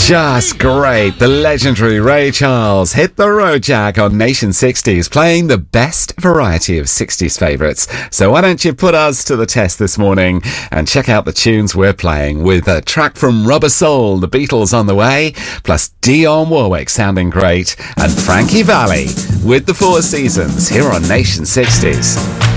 Just great. The legendary Ray Charles hit the road, Jack, on Nation 60s, playing the best variety of 60s favourites. So why don't you put us to the test this morning and check out the tunes we're playing with a track from Rubber Soul, the Beatles on the way, plus Dionne Warwick sounding great, and Frankie Valli with the Four Seasons here on Nation 60s.